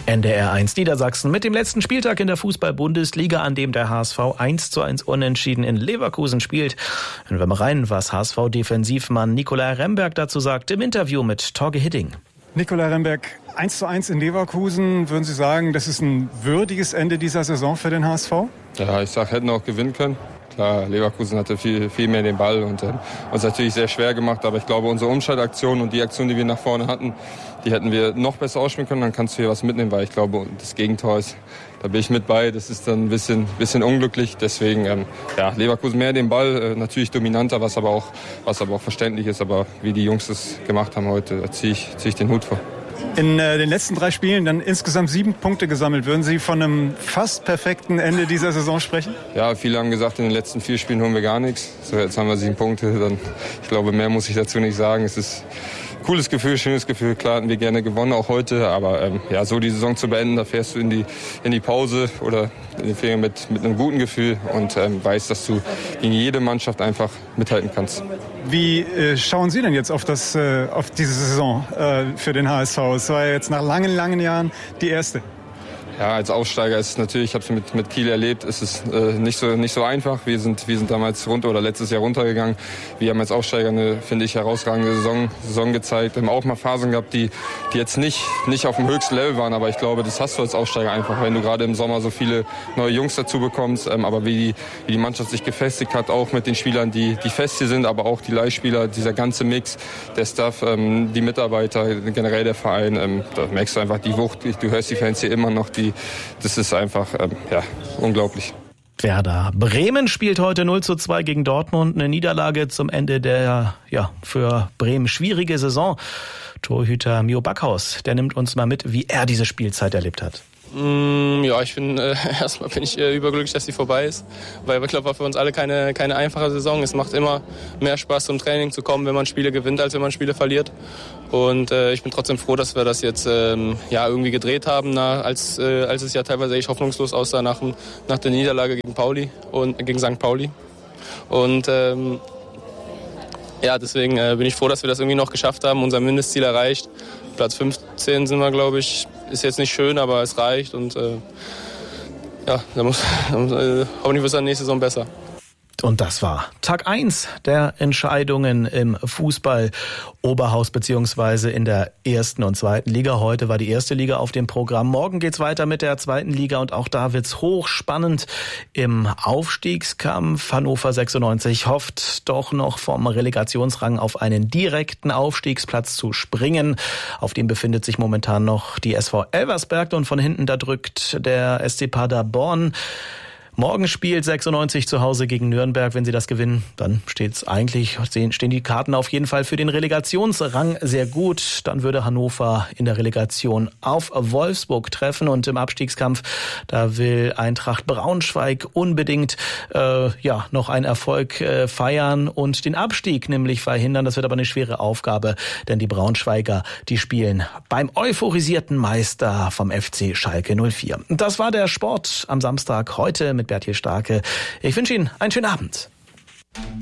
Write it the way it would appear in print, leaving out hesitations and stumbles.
NDR1 Niedersachsen mit dem letzten Spieltag in der Fußball-Bundesliga, an dem der HSV 1:1 unentschieden in Leverkusen spielt. Hören wir mal rein, was HSV-Defensivmann Nicolai Remberg dazu sagt im Interview mit Torge Hidding. Nicolai Remberg, 1:1 in Leverkusen. Würden Sie sagen, das ist ein würdiges Ende dieser Saison für den HSV? Ja, ich sag, hätten auch gewinnen können. Klar, Leverkusen hatte viel mehr den Ball und uns natürlich sehr schwer gemacht. Aber ich glaube, unsere Umschaltaktion und die Aktion, die wir nach vorne hatten, die hätten wir noch besser ausspielen können. Dann kannst du hier was mitnehmen, weil ich glaube, das Gegentor ist, da bin ich mit bei. Das ist dann ein bisschen unglücklich. Deswegen, Leverkusen mehr den Ball, natürlich dominanter, was aber auch verständlich ist. Aber wie die Jungs das gemacht haben heute, ziehe ich den Hut vor. In den letzten 3 Spielen dann insgesamt 7 Punkte gesammelt. Würden Sie von einem fast perfekten Ende dieser Saison sprechen? Ja, viele haben gesagt, in den letzten 4 Spielen holen wir gar nichts. So, jetzt haben wir 7 Punkte. Dann, ich glaube, mehr muss ich dazu nicht sagen. Es ist ein cooles Gefühl, schönes Gefühl. Klar hatten wir gerne gewonnen, auch heute. Aber so die Saison zu beenden, da fährst du in die Pause oder in die Ferien mit einem guten Gefühl und weißt, dass du gegen jede Mannschaft einfach mithalten kannst. Wie schauen Sie denn jetzt auf diese Saison für den HSV? Es war jetzt nach langen, langen Jahren die erste. Ja, als Aufsteiger ist es natürlich, ich habe es mit Kiel erlebt, ist es nicht so einfach. Wir sind damals letztes Jahr runtergegangen. Wir haben als Aufsteiger eine, finde ich, herausragende Saison gezeigt. Wir haben auch mal Phasen gehabt, die jetzt nicht auf dem höchsten Level waren, aber ich glaube, das hast du als Aufsteiger einfach, wenn du gerade im Sommer so viele neue Jungs dazu bekommst. Aber wie die Mannschaft sich gefestigt hat, auch mit den Spielern, die fest hier sind, aber auch die Leihspieler, dieser ganze Mix, der Staff, die Mitarbeiter, generell der Verein, da merkst du einfach die Wucht. Du hörst die Fans hier immer noch, das ist einfach unglaublich. Werder Bremen spielt heute 0:2 gegen Dortmund. Eine Niederlage zum Ende der für Bremen schwierige Saison. Torhüter Mio Backhaus, der nimmt uns mal mit, wie er diese Spielzeit erlebt hat. Ja, ich finde, erstmal bin ich überglücklich, dass sie vorbei ist, weil ich glaube, war für uns alle keine einfache Saison. Es macht immer mehr Spaß, zum Training zu kommen, wenn man Spiele gewinnt, als wenn man Spiele verliert. Und ich bin trotzdem froh, dass wir das jetzt irgendwie gedreht haben, als es ja teilweise echt hoffnungslos aussah nach der Niederlage gegen St. Pauli. Und deswegen bin ich froh, dass wir das irgendwie noch geschafft haben, unser Mindestziel erreicht. Platz 15 sind wir, glaube ich. Ist jetzt nicht schön, aber es reicht. Und hoffentlich wird es dann nächste Saison besser. Und das war Tag 1 der Entscheidungen im Fußball Oberhaus beziehungsweise in der 1. und 2. Liga. Heute war die 1. Liga auf dem Programm. Morgen geht's weiter mit der 2. Liga und auch da wird's hochspannend im Aufstiegskampf. Hannover 96 hofft doch noch vom Relegationsrang auf einen direkten Aufstiegsplatz zu springen. Auf dem befindet sich momentan noch die SV Elversberg und von hinten da drückt der SC Paderborn. Morgen spielt 96 zu Hause gegen Nürnberg. Wenn sie das gewinnen, dann stehen die Karten auf jeden Fall für den Relegationsrang sehr gut. Dann würde Hannover in der Relegation auf Wolfsburg treffen und im Abstiegskampf, da will Eintracht Braunschweig unbedingt noch einen Erfolg feiern und den Abstieg nämlich verhindern. Das wird aber eine schwere Aufgabe, denn die Braunschweiger, die spielen beim euphorisierten Meister vom FC Schalke 04. Das war der Sport am Samstag heute mit Bertil Starke. Ich wünsche Ihnen einen schönen Abend.